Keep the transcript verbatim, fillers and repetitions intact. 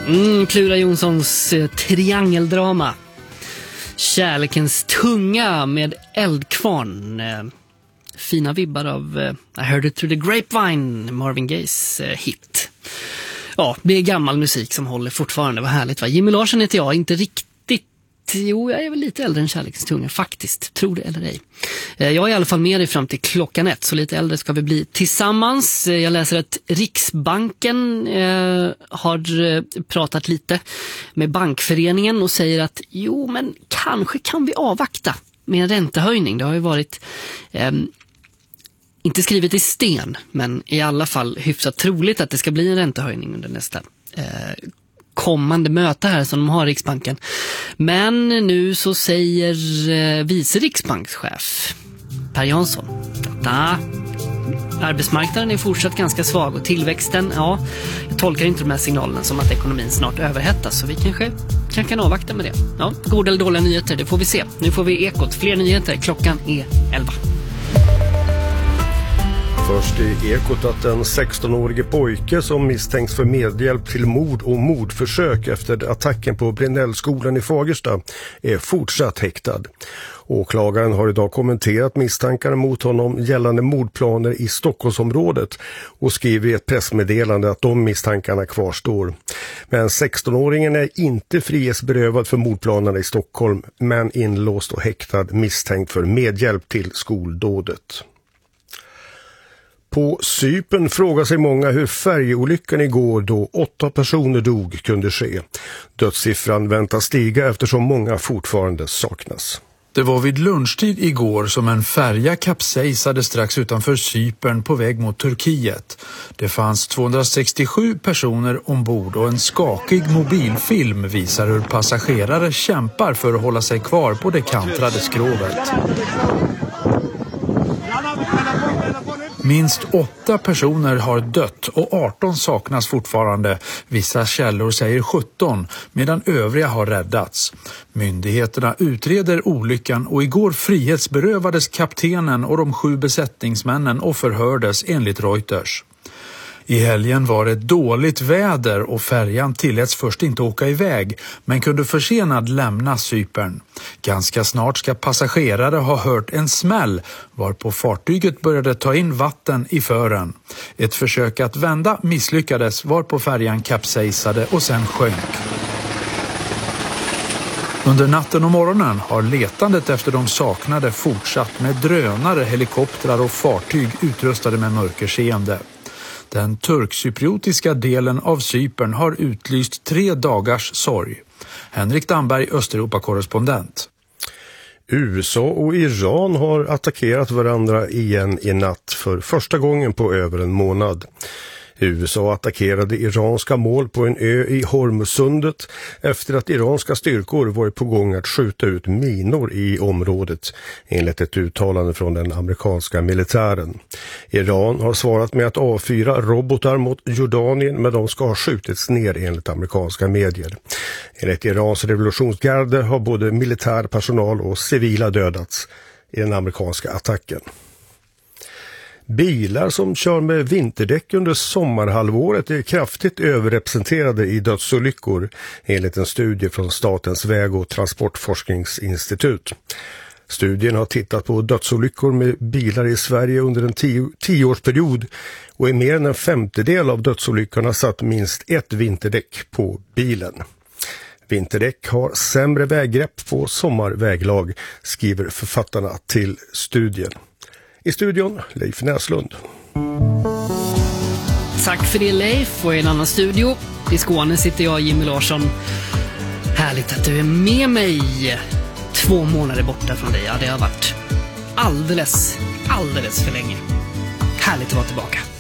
Mm, Plura Jonssons eh, triangeldrama. Kärlekens tunga med eldkvarn. Eh, fina vibbar av eh, I heard it through the grapevine, Marvin Gayes eh, hit. Ja, det är gammal musik som håller fortfarande. Vad härligt, va? Jimmy Larsson heter jag, inte riktigt. Jo, jag är väl lite äldre än Kärlekens tunga, faktiskt. Tror det eller ej. Eh, jag är i alla fall med dig fram till klockan ett, så lite äldre ska vi bli tillsammans. Eh, jag läser att Riksbanken eh, har eh, pratat lite med Bankföreningen och säger att jo, men kanske kan vi avvakta med en räntehöjning. Det har ju varit eh, inte skrivet i sten, men i alla fall hyfsat troligt att det ska bli en räntehöjning under nästa eh, kommande möte här som de har, Riksbanken. Men nu så säger eh, vice riksbankschef Per Jansson att arbetsmarknaden är fortsatt ganska svag och tillväxten, ja, jag tolkar inte de här signalerna som att ekonomin snart överhettas, så vi kanske kan, kan avvakta med det. Ja, goda eller dåliga nyheter, det får vi se. Nu får vi Ekot, fler nyheter, klockan är elva. Först i Ekot att en sexton-årige pojke som misstänks för medhjälp till mord och mordförsök efter attacken på Brynällskolan i Fagersta är fortsatt häktad. Åklagaren har idag kommenterat misstankarna mot honom gällande mordplaner i Stockholmsområdet och skriver i ett pressmeddelande att de misstankarna kvarstår. Men sexton-åringen är inte frihetsberövad för mordplanerna i Stockholm, men inlåst och häktad misstänkt för medhjälp till skoldådet. På Cypern frågar sig många hur färjeolyckan igår då åtta personer dog kunde ske. Dödssiffran väntas stiga eftersom många fortfarande saknas. Det var vid lunchtid igår som en färja kapsejsade strax utanför Cypern på väg mot Turkiet. Det fanns tvåhundrasextiosju personer ombord och en skakig mobilfilm visar hur passagerare kämpar för att hålla sig kvar på det kantrade skrovet. Minst åtta personer har dött och arton saknas fortfarande. Vissa källor säger sjutton, medan övriga har räddats. Myndigheterna utreder olyckan och igår frihetsberövades kaptenen och de sju besättningsmännen och förhördes enligt Reuters. I helgen var det dåligt väder och färjan tilläts först inte åka iväg, men kunde försenad lämna Cypern. Ganska snart ska passagerare ha hört en smäll, varpå fartyget började ta in vatten i fören. Ett försök att vända misslyckades, varpå färjan kapsejsade och sen sjönk. Under natten och morgonen har letandet efter de saknade fortsatt med drönare, helikoptrar och fartyg utrustade med mörkerseende. Den turkcypriotiska delen av Cypern har utlyst tre dagars sorg. Henrik Damberg, Östeuropa-korrespondent. U S A och Iran har attackerat varandra igen i natt för första gången på över en månad. U S A attackerade iranska mål på en ö i Hormuzsundet efter att iranska styrkor varit på gång att skjuta ut minor i området, enligt ett uttalande från den amerikanska militären. Iran har svarat med att avfyra robotar mot Jordanien, men de ska ha skjutits ner enligt amerikanska medier. Enligt Irans revolutionsgarde har både militär personal och civila dödats i den amerikanska attacken. Bilar som kör med vinterdäck under sommarhalvåret är kraftigt överrepresenterade i dödsolyckor, enligt en studie från Statens väg- och transportforskningsinstitut. Studien har tittat på dödsolyckor med bilar i Sverige under en tio, tioårsperiod och i mer än en femtedel av dödsolyckorna satt minst ett vinterdäck på bilen. Vinterdäck har sämre väggrepp på sommarväglag, skriver författarna till studien. I studion, Leif Näslund. Tack för det, Leif. Och i en annan studio i Skåne sitter jag, Jimmy Larsson. Härligt att du är med mig. Två månader borta från dig. Ja, det har varit alldeles, alldeles för länge. Härligt att vara tillbaka.